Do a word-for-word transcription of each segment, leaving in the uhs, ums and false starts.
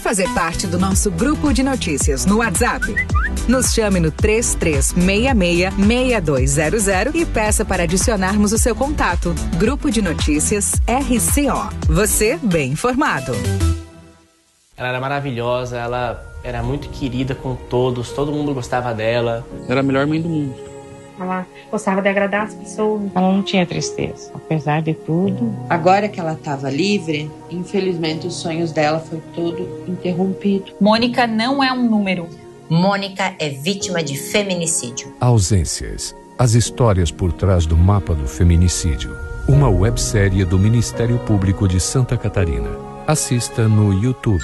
fazer parte do nosso grupo de notícias no WhatsApp? Nos chame no três três seis seis, seis dois zero zero e peça para adicionarmos o seu contato. Grupo de Notícias R C O. Você bem informado. Ela era maravilhosa, ela era muito querida com todos, todo mundo gostava dela. Era a melhor mãe do mundo. Ela gostava de agradar as pessoas. Ela não tinha tristeza, apesar de tudo. Agora que ela estava livre, infelizmente os sonhos dela foi todo interrompido. Mônica não é um número. Mônica é vítima de feminicídio. Ausências. As histórias por trás do mapa do feminicídio. Uma websérie do Ministério Público de Santa Catarina. Assista no YouTube.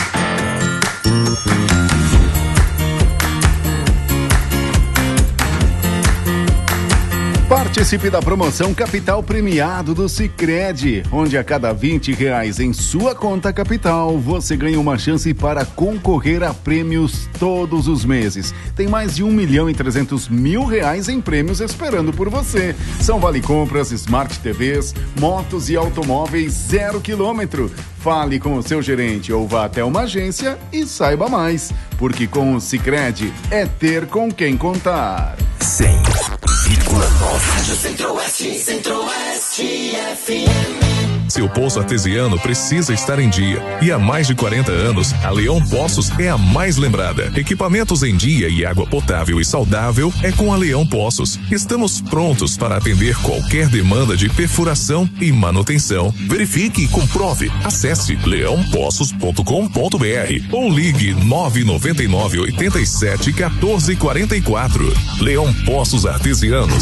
Participe da promoção Capital Premiado do Sicredi, onde a cada vinte reais em sua conta capital, você ganha uma chance para concorrer a prêmios todos os meses. Tem mais de um milhão e trezentos mil reais em prêmios esperando por você. São vale compras, Smart T Vs, motos e automóveis zero quilômetro. Fale com o seu gerente ou vá até uma agência e saiba mais, porque com o Sicredi é ter com quem contar. cem vírgula nove Rádio Centro-Oeste, Centro-Oeste F M. Seu poço artesiano precisa estar em dia. E há mais de quarenta anos, a Leão Poços é a mais lembrada. Equipamentos em dia e água potável e saudável é com a Leão Poços. Estamos prontos para atender qualquer demanda de perfuração e manutenção. Verifique e comprove. Acesse leão poços ponto com ponto b r ou ligue nove nove nove, oito sete, um quatro quatro quatro. Leão Poços Artesianos.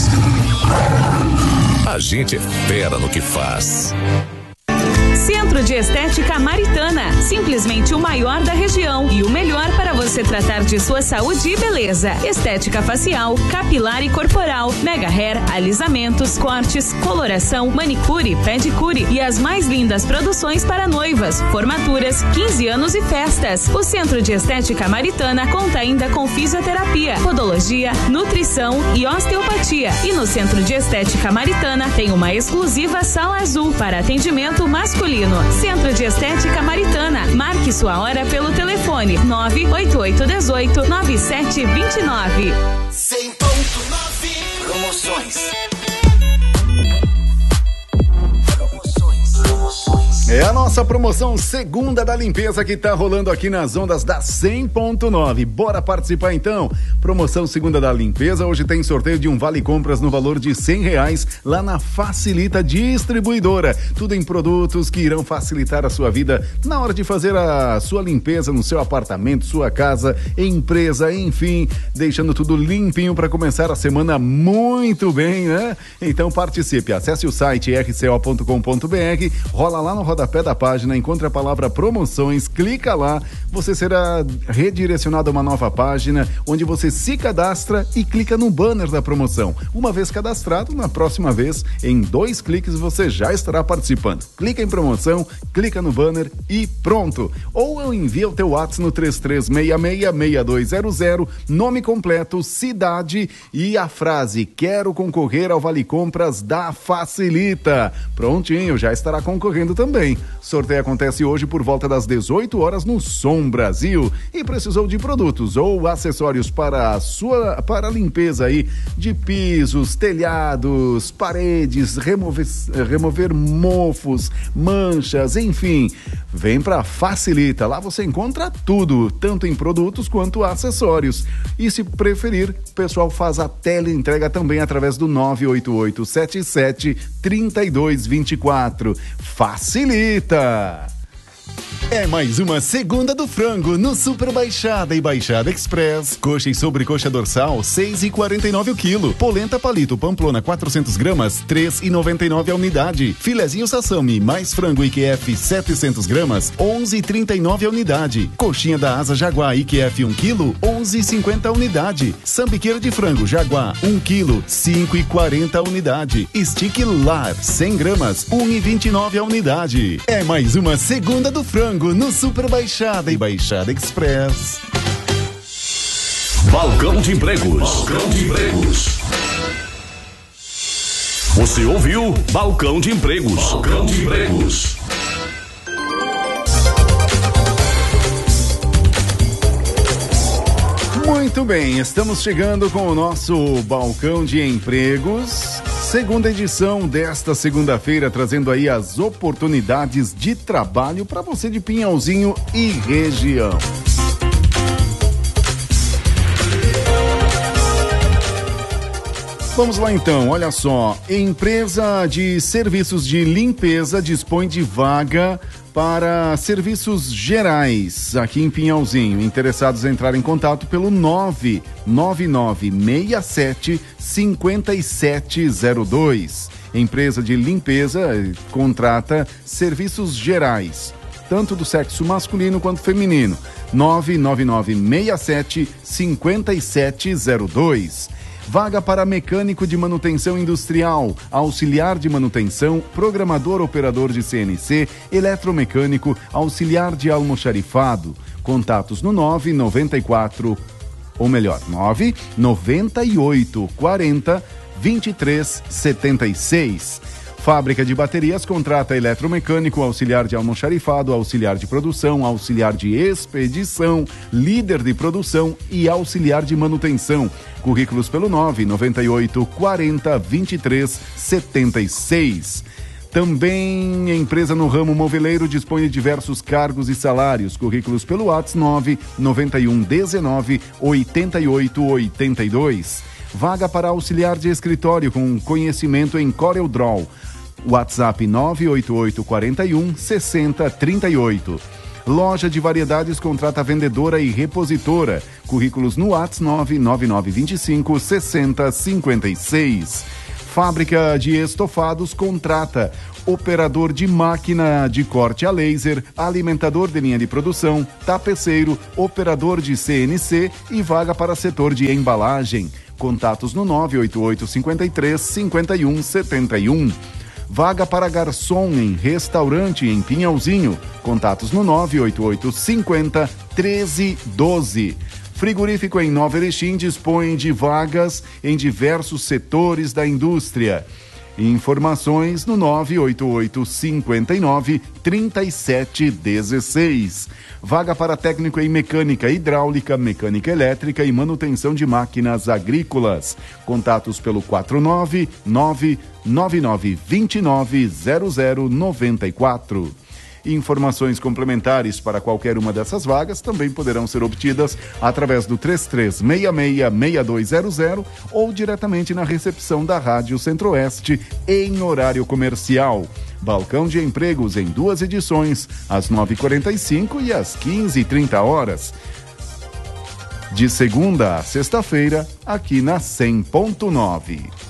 A gente é fera no que faz. Centro de Estética Maritana, simplesmente o maior da região e o melhor para você tratar de sua saúde e beleza. Estética facial, capilar e corporal, mega hair, alisamentos, cortes, coloração, manicure, pedicure e as mais lindas produções para noivas, formaturas, quinze anos e festas. O Centro de Estética Maritana conta ainda com fisioterapia, podologia, nutrição e osteopatia. E no Centro de Estética Maritana tem uma exclusiva sala azul para atendimento masculino. Centro de Estética Maritana. Marque sua hora pelo telefone nove oito oito um oito, nove sete dois nove. cem ponto nove Promoções. É a nossa promoção segunda da limpeza que tá rolando aqui nas ondas da cem ponto nove. Bora participar então? Promoção segunda da limpeza. Hoje tem sorteio de um vale compras no valor de cem reais lá na Facilita Distribuidora. Tudo em produtos que irão facilitar a sua vida na hora de fazer a sua limpeza no seu apartamento, sua casa, empresa, enfim, deixando tudo limpinho para começar a semana muito bem, né? Então participe. Acesse o site r c o ponto com ponto b r, rola lá no rodapé da página, encontre a palavra promoções, clica lá, você será redirecionado a uma nova página onde você se cadastra e clica no banner da promoção. Uma vez cadastrado, na próxima vez, em dois cliques você já estará participando. Clica em promoção, clica no banner e pronto. Ou eu envio o teu WhatsApp no três três seis seis, seis dois zero zero, nome completo, cidade e a frase: quero concorrer ao Vale Compras da Facilita. Prontinho, já estará concorrendo também. Sorteio acontece hoje por volta das dezoito horas no Som Brasil. E precisou de produtos ou acessórios para a sua, para a limpeza aí de pisos, telhados, paredes, remover, remover mofos, manchas, enfim. Vem pra Facilita. Lá você encontra tudo, tanto em produtos quanto acessórios. E se preferir, o pessoal faz a teleentrega também através do nove oito oito sete sete, três dois dois quatro. Facilita! É mais uma segunda do frango no Super Baixada e Baixada Express. Coxa e sobrecoxa dorsal, seis e quarenta e nove o quilo. Polenta palito Pamplona, quatrocentos gramas, três e noventa e nove a unidade. Filezinho Sassami mais frango I Q F, setecentos gramas, onze e trinta e nove a unidade. Coxinha da asa Jaguar I Q F um quilo, onze e cinquenta a unidade. Sambiqueira de frango Jaguar um quilo, cinco e quarenta a unidade. Stick Lar, cem gramas, um e vinte e nove a unidade. É mais uma segunda do frango no Super Baixada e Baixada Express. Balcão de Empregos. Balcão de Empregos. Você ouviu Balcão de Empregos. Balcão de Empregos. Muito bem, estamos chegando com o nosso Balcão de Empregos, segunda edição desta segunda-feira, trazendo aí as oportunidades de trabalho para você de Pinhalzinho e região. Vamos lá então, olha só, empresa de serviços de limpeza dispõe de vaga para serviços gerais aqui em Pinhalzinho. Interessados em entrar em contato pelo nove nove nove seis sete cinco sete zero dois. Empresa de limpeza contrata serviços gerais, tanto do sexo masculino quanto feminino. nove nove nove seis sete cinco sete zero dois. Vaga para mecânico de manutenção industrial, auxiliar de manutenção, programador operador de C N C, eletromecânico, auxiliar de almoxarifado. Contatos no nove nove quatro, ou melhor, nove nove oito quatro zero dois três sete seis. Fábrica de baterias contrata eletromecânico, auxiliar de almoxarifado, auxiliar de produção, auxiliar de expedição, líder de produção e auxiliar de manutenção. Currículos pelo nove nove oito quatro zero dois três sete seis. Também empresa no ramo moveleiro dispõe de diversos cargos e salários. Currículos pelo WhatsApp nove nove um um oito oito oito dois. Vaga para auxiliar de escritório com conhecimento em Corel Draw. WhatsApp nove oito oito quatro um seis zero três oito. Loja de variedades contrata vendedora e repositora. Currículos no WhatsApp nove nove nove dois cinco seis zero cinco seis. Fábrica de estofados contrata operador de máquina de corte a laser, alimentador de linha de produção, tapeceiro, operador de C N C e vaga para setor de embalagem. Contatos no nove oito oito cinco três cinco um sete um. Vaga para garçom em restaurante em Pinhalzinho. Contatos no nove oito oito cinco zero um três um dois. Frigorífico em Nova Erechim dispõe de vagas em diversos setores da indústria. Informações no nove oito oito cinco nove três sete um seis. Vaga para técnico em mecânica hidráulica, mecânica elétrica e manutenção de máquinas agrícolas. Contatos pelo quatro nove nove nove nove dois nove zero zero nove quatro. Informações complementares para qualquer uma dessas vagas também poderão ser obtidas através do três três seis seis seis dois zero zero ou diretamente na recepção da Rádio Centro-Oeste em horário comercial. Balcão de Empregos em duas edições, às nove e quarenta e cinco e às quinze e trinta horas. De segunda a sexta-feira, aqui na cem ponto nove.